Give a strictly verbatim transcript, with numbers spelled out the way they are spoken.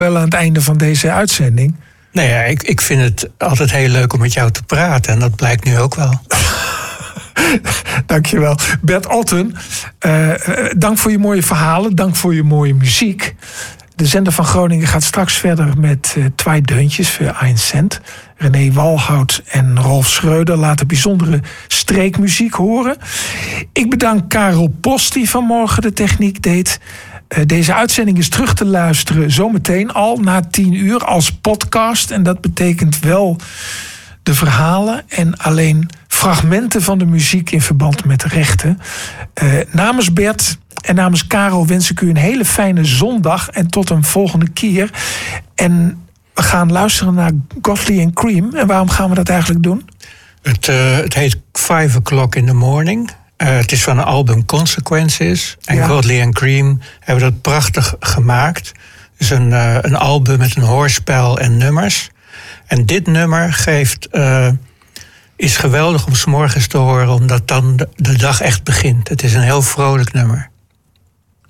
Wel aan het einde van deze uitzending. Nee, ja, ik, ik vind het altijd heel leuk om met jou te praten. En dat blijkt nu ook wel. Dankjewel. Bert Otten, uh, dank voor je mooie verhalen. Dank voor je mooie muziek. De zender van Groningen gaat straks verder met uh, twee deuntjes voor één cent. René Walhout en Rolf Schreuder laten bijzondere streekmuziek horen. Ik bedank Karel Post die vanmorgen de techniek deed. Uh, deze uitzending is terug te luisteren zometeen al na tien uur als podcast. En dat betekent wel de verhalen en alleen fragmenten van de muziek in verband met de rechten. Uh, namens Bert en namens Karel wens ik u een hele fijne zondag en tot een volgende keer. En we gaan luisteren naar Godley and Cream. En waarom gaan we dat eigenlijk doen? Het, uh, het heet Five O'Clock in the Morning. Uh, het is van een album Consequences. En ja. Godley and Cream hebben dat prachtig gemaakt. Het is een, uh, een album met een hoorspel en nummers. En dit nummer geeft, uh, is geweldig om 's morgens te horen, omdat dan de, de dag echt begint. Het is een heel vrolijk nummer.